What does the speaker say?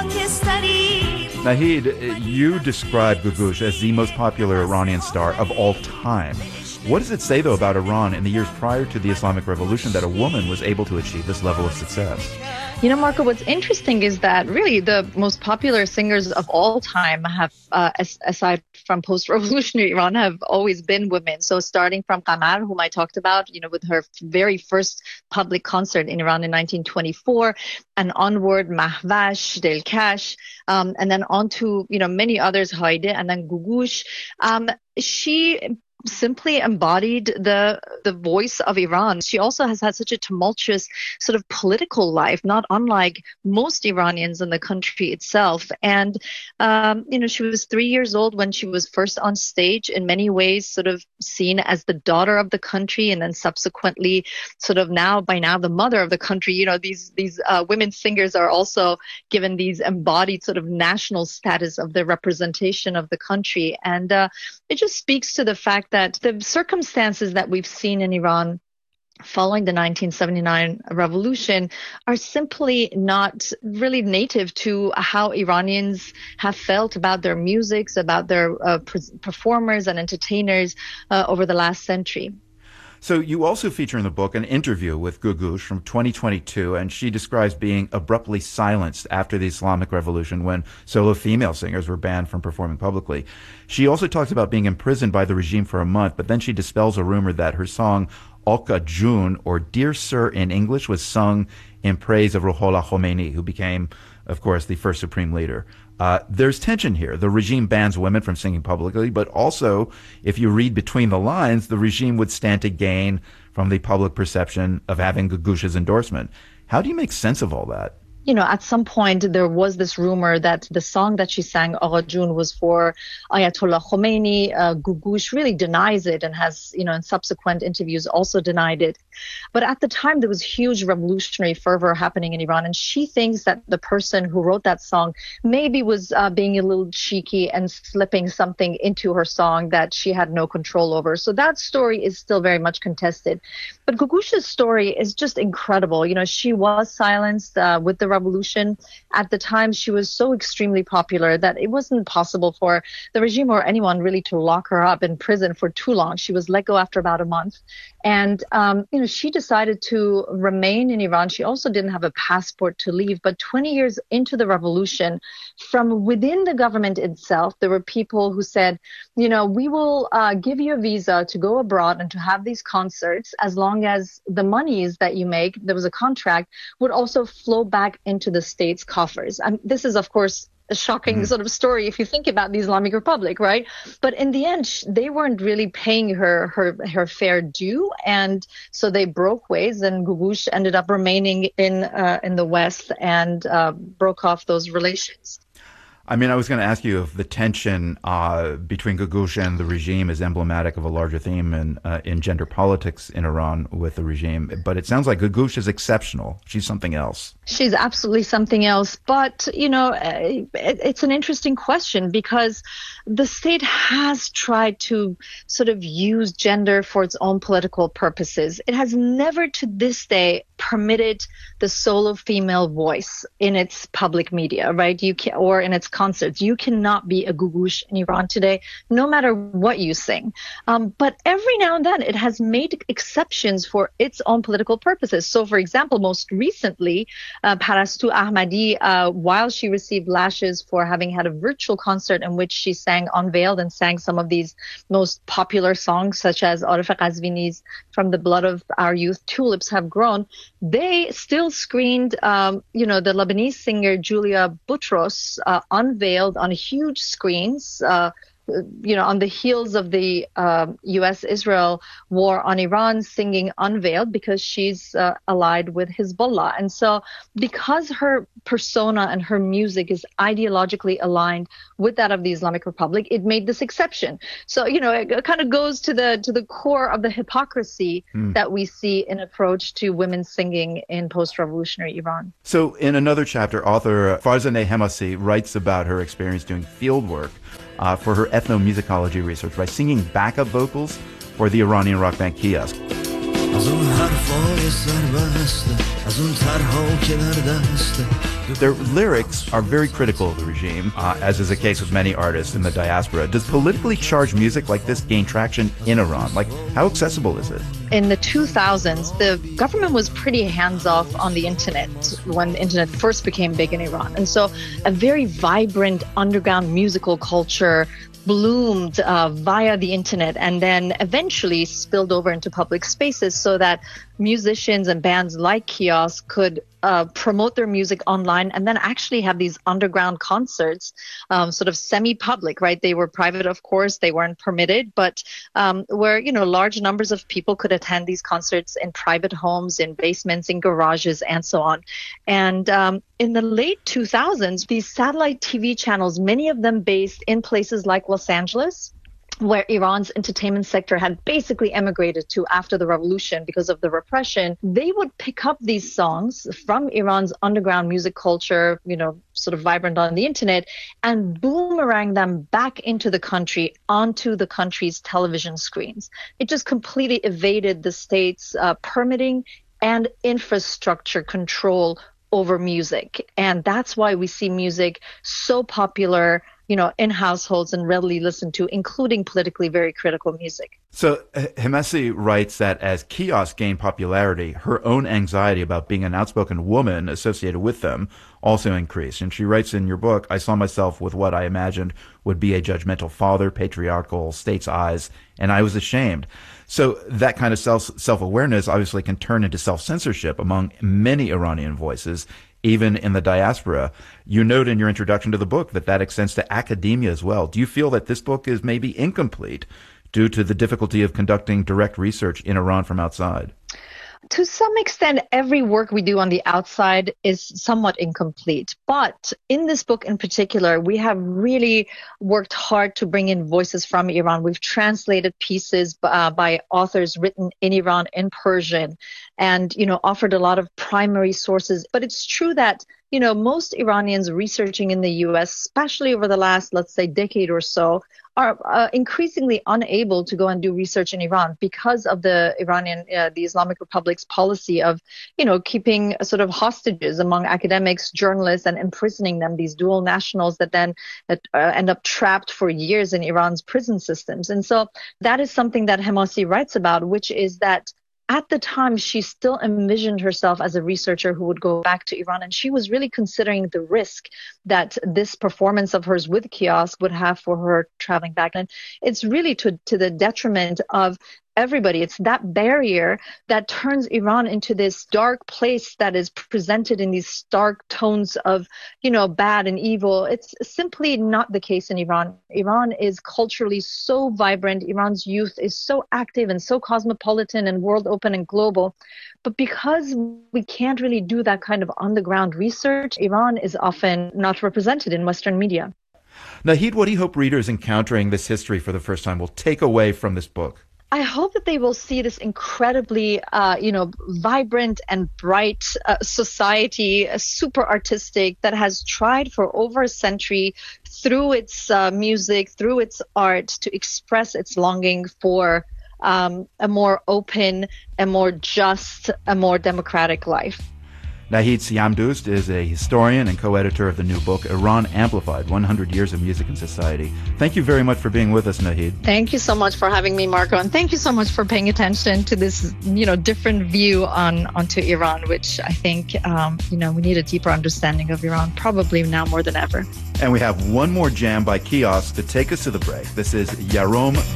Nahid, you describe Gugush as the most popular Iranian star of all time. What does it say, though, about Iran in the years prior to the Islamic Revolution that a woman was able to achieve this level of success? You know, Marco, what's interesting is that really the most popular singers of all time have, aside from post-revolutionary Iran, have always been women. So starting from Qamar, whom I talked about, you know, with her very first public concert in Iran in 1924, and onward, Mahvash, Delkash, and then on to, you know, many others, Haide, and then Gugush. She simply embodied the voice of Iran. She also has had such a tumultuous sort of political life, not unlike most Iranians in the country itself. And, you know, she was 3 years old when she was first on stage, in many ways sort of seen as the daughter of the country, and then subsequently sort of by now the mother of the country. You know, these women singers are also given these embodied sort of national status of the representation of the country. And it just speaks to the fact that the circumstances that we've seen in Iran following the 1979 revolution are simply not really native to how Iranians have felt about their musics, about their performers and entertainers over the last century. So you also feature in the book an interview with Gugush from 2022, and she describes being abruptly silenced after the Islamic Revolution when solo female singers were banned from performing publicly. She also talks about being imprisoned by the regime for a month, but then she dispels a rumor that her song Alka Jun, or Dear Sir in English, was sung in praise of Ruhollah Khomeini, who became, of course, the first supreme leader. There's tension here. The regime bans women from singing publicly, but also, if you read between the lines, the regime would stand to gain from the public perception of having Gugush's endorsement. How do you make sense of all that? You know, at some point there was this rumor that the song that she sang, Agha Jun, was for Ayatollah Khomeini. Gugush really denies it and has, you know, in subsequent interviews also denied it. But at the time, there was huge revolutionary fervor happening in Iran, and she thinks that the person who wrote that song maybe was being a little cheeky and slipping something into her song that she had no control over. So that story is still very much contested. But Gugush's story is just incredible. You know, she was silenced with the revolution. At the time, she was so extremely popular that it wasn't possible for the regime or anyone really to lock her up in prison for too long. She was let go after about a month. And, you know, she decided to remain in Iran. She also didn't have a passport to leave. But 20 years into the revolution, from within the government itself, there were people who said, you know, we will give you a visa to go abroad and to have these concerts as long as the monies that you make, there was a contract, would also flow back into the state's coffers. And this is, of course, a shocking sort of story if you think about the Islamic Republic, right? But in the end, they weren't really paying her fair due, and so they broke ways, and Gugush ended up remaining in the West and broke off those relations. I mean, I was going to ask you if the tension between Gugush and the regime is emblematic of a larger theme in gender politics in Iran with the regime, but it sounds like Gugush is exceptional. She's something else. She's absolutely something else. But, you know, it's an interesting question because the state has tried to sort of use gender for its own political purposes. It has never to this day permitted the solo female voice in its public media, right? Or in its concerts. You cannot be a Gugush in Iran today, no matter what you sing. But every now and then it has made exceptions for its own political purposes. So, for example, most recently, Parastu Ahmadi, while she received lashes for having had a virtual concert in which she sang Unveiled and sang some of these most popular songs, such as Arif Qazvini's From the Blood of Our Youth, Tulips Have Grown, they still screened, you know, the Lebanese singer Julia Boutros unveiled on huge screens, you know, on the heels of the U.S.-Israel war on Iran, singing Unveiled because she's allied with Hezbollah. And so because her persona and her music is ideologically aligned with that of the Islamic Republic, it made this exception. So, you know, it kind of goes to the core of the hypocrisy that we see in approach to women singing in post-revolutionary Iran. So in another chapter, author Farzaneh Hemasi writes about her experience doing field work for her ethnomusicology research by singing backup vocals for the Iranian rock band Kiosk. از اون حرفای سربسته از اون طرحا که در دسته. Their lyrics are very critical of the regime, as is the case with many artists in the diaspora. Does politically charged music like this gain traction in Iran? Like, how accessible is it? In the 2000s, the government was pretty hands-off on the internet when the internet first became big in Iran. And so a very vibrant underground musical culture bloomed via the internet and then eventually spilled over into public spaces so that musicians and bands like Kiosk could promote their music online and then actually have these underground concerts, sort of semi-public, right? They were private, of course, they weren't permitted, but where, large numbers of people could attend these concerts in private homes, in basements, in garages, and so on. And in the late 2000s, these satellite TV channels, many of them based in places like Los Angeles, where Iran's entertainment sector had basically emigrated to after the revolution because of the repression, they would pick up these songs from Iran's underground music culture, sort of vibrant on the internet, and boomerang them back into the country, onto the country's television screens. It just completely evaded the state's permitting and infrastructure control over music. And that's why we see music so popular, in households and readily listened to, including politically very critical music. So Hemesi writes that as Kiosk gained popularity, her own anxiety about being an outspoken woman associated with them also increased. And she writes in your book, I saw myself with what I imagined would be a judgmental father, patriarchal, state's eyes, and I was ashamed. So that kind of self-awareness obviously can turn into self-censorship among many Iranian voices, even in the diaspora. You note in your introduction to the book that extends to academia as well. Do you feel that this book is maybe incomplete due to the difficulty of conducting direct research in Iran from outside? To some extent, every work we do on the outside is somewhat incomplete. But in this book in particular, we have really worked hard to bring in voices from Iran. We've translated pieces by authors written in Iran in Persian and, offered a lot of primary sources. But it's true that most Iranians researching in the U.S., especially over the last, let's say, decade or so, are increasingly unable to go and do research in Iran because of the Islamic Republic's policy of, keeping sort of hostages among academics, journalists, and imprisoning them, these dual nationals that then end up trapped for years in Iran's prison systems. And so that is something that Hemesi writes about, which is that at the time, she still envisioned herself as a researcher who would go back to Iran, and she was really considering the risk that this performance of hers with Kiosk would have for her traveling back. And it's really to the detriment of everybody. It's that barrier that turns Iran into this dark place that is presented in these stark tones of, bad and evil. It's simply not the case in Iran. Iran is culturally so vibrant. Iran's youth is so active and so cosmopolitan and world open and global. But because we can't really do that kind of on-the-ground research, Iran is often not represented in Western media. Nahid, what do you hope readers encountering this history for the first time will take away from this book? I hope that they will see this incredibly, vibrant and bright society, super artistic, that has tried for over a century through its music, through its art, to express its longing for a more open, a more just, a more democratic life. Nahid Siamdoust is a historian and co-editor of the new book, Iran Amplified, 100 Years of Music and Society. Thank you very much for being with us, Nahid. Thank you so much for having me, Marco. And thank you so much for paying attention to this, different view onto Iran, which I think, we need a deeper understanding of Iran, probably now more than ever. And we have one more jam by Kiosk to take us to the break. This is Yarom